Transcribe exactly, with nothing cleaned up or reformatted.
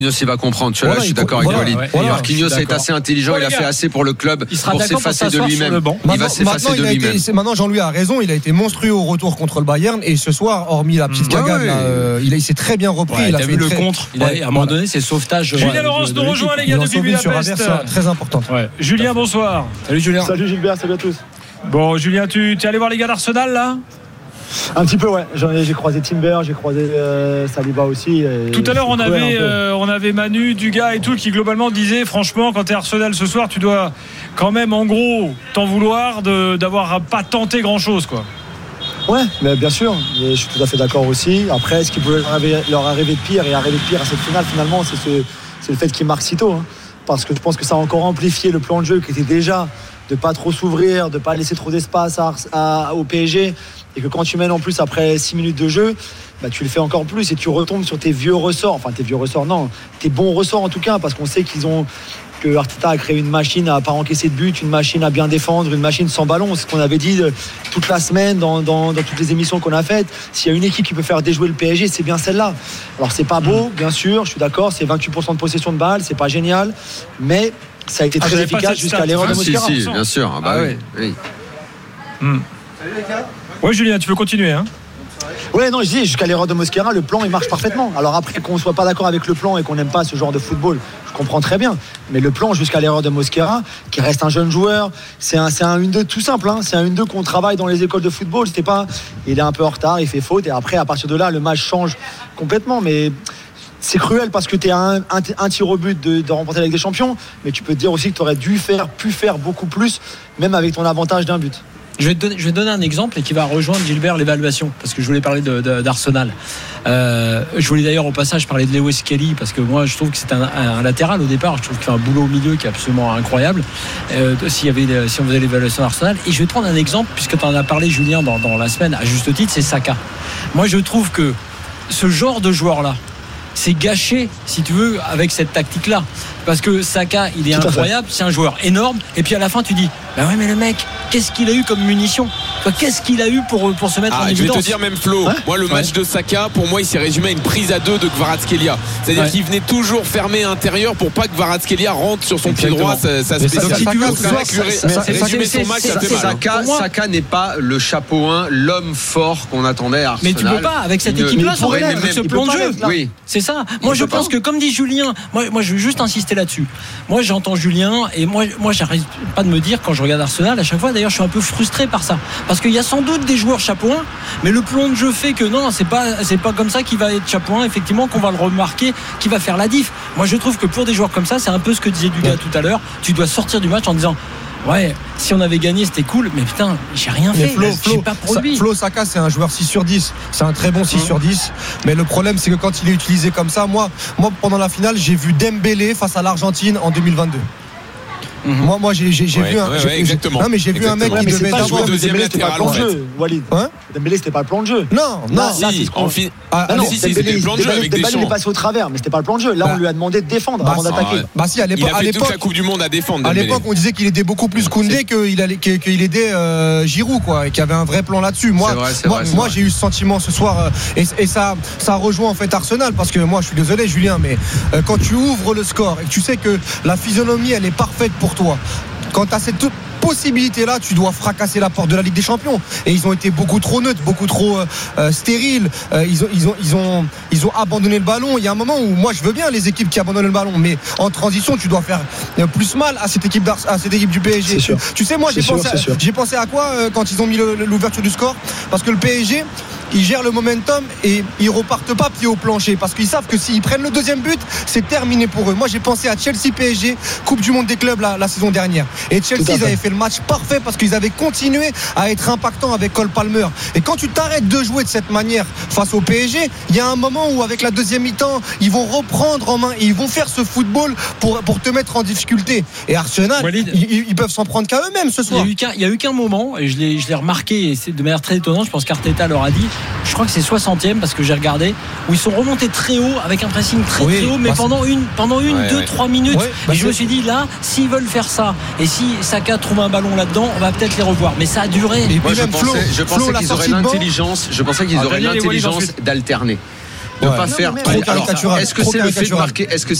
il va comprendre, tu vois, voilà, je suis d'accord voilà, avec Walid. ouais, voilà, Marquinhos est assez intelligent, bon, il a fait assez pour le club pour s'effacer de lui-même. Il va s'effacer de lui-même. Maintenant, Jean-Louis a raison, il a été monstrueux au retour contre le Bayern et ce soir, hormis la petite cagade, il s'est très bien repris. Il a vu le contre. À un moment donné, c'est sauvetage. Julien Laurence nous rejoint, les gars, depuis Budapest. Très important. Julien, bonsoir. Salut Julien. Salut Gilbert, salut à tous. Bon, Julien, tu es allé voir les gars d'Arsenal là? Un petit peu, ouais. J'ai croisé Timber, j'ai croisé euh, Saliba aussi. Tout à l'heure, on avait, euh, on avait Manu, Dugas et tout qui globalement disaient franchement, quand t'es Arsenal ce soir, tu dois quand même en gros t'en vouloir de, d'avoir pas tenté grand chose, quoi. Ouais, mais bien sûr, je suis tout à fait d'accord aussi. Après, ce qui pouvait leur arriver, leur arriver de pire et arriver de pire à cette finale, finalement, c'est, ce, c'est le fait qu'ils marquent si tôt. Hein. Parce que je pense que ça a encore amplifié le plan de jeu qui était déjà de pas trop s'ouvrir, de pas laisser trop d'espace à, à, au P S G. Et que quand tu mènes en plus après six minutes de jeu, bah tu le fais encore plus et tu retombes sur tes vieux ressorts, enfin tes vieux ressorts, non, tes bons ressorts en tout cas, parce qu'on sait qu'ils ont, que Arteta a créé une machine à pas encaisser de but, une machine à bien défendre, une machine sans ballon. C'est ce qu'on avait dit toute la semaine dans, dans, dans toutes les émissions qu'on a faites. S'il y a une équipe qui peut faire déjouer le P S G, c'est bien celle-là. Alors c'est pas beau, bien sûr, je suis d'accord, c'est vingt-huit pour cent de possession de balle, c'est pas génial, mais ça a été très ah, efficace jusqu'à l'erreur de Mosquera. Si, si, bien sûr. Ah bah ah, oui. oui. Hum. Salut les gars. Ouais, Julien, tu peux continuer, hein? Ouais, non, je dis jusqu'à l'erreur de Mosquera, le plan il marche parfaitement. Alors après qu'on soit pas d'accord avec le plan et qu'on n'aime pas ce genre de football, je comprends très bien. Mais le plan jusqu'à l'erreur de Mosquera, qui reste un jeune joueur, c'est un, c'est un un deux tout simple. Hein. C'est un un deux qu'on travaille dans les écoles de football. C'était pas, il est un peu en retard, il fait faute et après à partir de là, le match change complètement. Mais c'est cruel parce que tu es à un, un, un tir au but de, de remporter la Ligue des Champions, mais tu peux te dire aussi que tu aurais dû faire, pu faire beaucoup plus, même avec ton avantage d'un but. Je vais, te donner, je vais te donner un exemple et qui va rejoindre Gilbert l'évaluation parce que je voulais parler de, de, d'Arsenal. Euh, je voulais d'ailleurs au passage parler de Lewis Kelly parce que moi je trouve que c'est un, un, un latéral au départ. Je trouve qu'il fait un boulot au milieu qui est absolument incroyable. Euh, s'il y avait, si on faisait l'évaluation d'Arsenal, et je vais te prendre un exemple puisque tu en as parlé Julien dans, dans la semaine à juste titre, c'est Saka. Moi je trouve que ce genre de joueur là, c'est gâché si tu veux avec cette tactique là parce que Saka il est incroyable, c'est un joueur énorme et puis à la fin tu dis bah ouais mais le mec qu'est-ce qu'il a eu comme munition, qu'est-ce qu'il a eu pour, pour se mettre ah, en je évidence. Je vais te dire même Flo, ouais. moi le match ouais. de Saka pour moi il s'est résumé à une prise à deux de Kvaratskhelia, c'est-à-dire ouais. qu'il venait toujours fermer intérieur pour pas que Kvaratskhelia rentre sur son Exactement. pied droit sa, sa spéciale. Si tu veux résumer son match ça fait Saka, Saka n'est pas le chapeau un, l'homme fort qu'on attendait à Arsenal. Mais tu peux pas avec cette équipe là avec ce plan de jeu. Oui. C'est ça. Moi je pense que comme dit Julien, moi, moi je veux juste insister là-dessus. Moi j'entends Julien et moi, moi j'arrive pas de me dire quand je regarde Arsenal à chaque fois, d'ailleurs je suis un peu frustré par ça parce qu'il y a sans doute des joueurs chapeau un mais le plan de jeu fait que non c'est pas, c'est pas comme ça qu'il va être chapeau un effectivement qu'on va le remarquer, qui va faire la diff. Moi je trouve que pour des joueurs comme ça c'est un peu ce que disait Dugas ouais. tout à l'heure, tu dois sortir du match en disant ouais, si on avait gagné c'était cool, mais putain j'ai rien mais fait Flo, j'ai Flo, pas produit. Flo Saka c'est un joueur six sur dix, c'est un très bon six mmh. sur dix, mais le problème c'est que quand il est utilisé comme ça, moi, moi pendant la finale j'ai vu Dembélé face à l'Argentine en deux mille vingt-deux. Mmh. Moi, moi, j'ai, j'ai, j'ai ouais, vu un, ouais, j'ai, ouais, exactement. Non, mais j'ai exactement. vu un mec ouais, qui mais devait c'est pas d'abord. le deuxième Dembélé, c'était pas le plan de jeu, Walid. Hein Dembélé, c'était pas le plan de jeu. Non, non. Là, si, en fin... ah, ah, non, si, si, Dembélé, c'était le plan de jeu Dembélé, avec Dembélé, Deschamps. il est passé au travers, mais c'était pas le plan de jeu. Là, bah, on lui a demandé de défendre bah, avant d'attaquer. Ouais. Bah si, à l'époque, il a fait à l'époque, toute la Coupe du Monde à défendre. À l'époque, on disait qu'il aidait beaucoup plus Koundé qu'il allait, qu'il aidait euh, Giroud, quoi, et qu'il y avait un vrai plan là-dessus. Moi, c'est vrai, c'est moi, vrai, c'est moi vrai. j'ai eu ce sentiment ce soir, euh, et, et ça, ça rejoint en fait Arsenal, parce que moi, je suis désolé, Julien, mais euh, quand tu ouvres le score et que tu sais que la physionomie, elle est parfaite pour toi. Quand tu as cette possibilité-là, tu dois fracasser la porte de la Ligue des Champions. Et ils ont été beaucoup trop neutres, beaucoup trop euh, stériles. Euh, ils, ont, ils, ont, ils, ont, ils ont abandonné le ballon. Il y a un moment où moi, je veux bien les équipes qui abandonnent le ballon, mais en transition, tu dois faire plus mal à cette équipe, à cette équipe du P S G. Tu, tu sais, moi, j'ai sûr, pensé, à, j'ai pensé à quoi euh, quand ils ont mis le, l'ouverture du score? Parce que le P S G, ils gèrent le momentum et ils repartent pas pied au plancher parce qu'ils savent que s'ils prennent le deuxième but, c'est terminé pour eux. Moi, j'ai pensé à Chelsea P S G, Coupe du Monde des clubs la, la saison dernière. Et Chelsea, ils avaient fait le match parfait parce qu'ils avaient continué à être impactants avec Cole Palmer. Et quand tu t'arrêtes de jouer de cette manière face au P S G, il y a un moment où avec la deuxième mi-temps, ils vont reprendre en main et ils vont faire ce football pour, pour te mettre en difficulté. Et Arsenal, Walid, ils, ils peuvent s'en prendre qu'à eux-mêmes ce soir. Il y a eu qu'un, il y a eu qu'un moment, et je l'ai, je l'ai remarqué et c'est de manière très étonnante, je pense qu'Arteta leur a dit, je crois que c'est soixantième parce que j'ai regardé, où ils sont remontés très haut avec un pressing très oui, très haut, mais bah pendant une, pendant une, ouais, deux, ouais. trois minutes. Ouais, bah et je me suis dit là, s'ils veulent faire ça, et si Saka trouve un ballon là-dedans, on va peut-être les revoir. Mais ça a duré. Et moi, je pensais, Flo, je pensais Flo, qu'ils auraient l'intelligence, je pensais qu'ils ah, auraient l'intelligence d'alterner. de ne pas faire. Trop caricatural. Est-ce que c'est le fait de marquer? Est-ce que